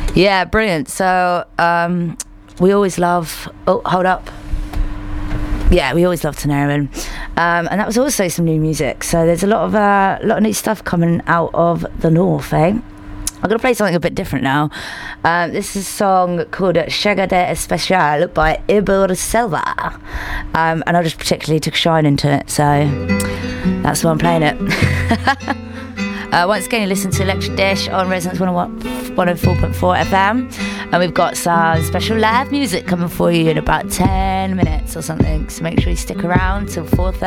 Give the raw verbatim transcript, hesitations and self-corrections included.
Yeah, brilliant. So um, we always love. Oh, hold up. Yeah, we always love Tinariwen, um, and that was also some new music. So there's a lot of uh, lot of new stuff coming out of the north, eh? I'm gonna play something a bit different now. Um, this is a song called Chega de Especial by Ibor Silva, um, and I just particularly took a shine into it, so that's why I'm playing it. Uh, once again, you listen to Electric Dish on Resonance one oh four point four F M, and we've got some special live music coming for you in about ten minutes or something, so make sure you stick around till four thirty.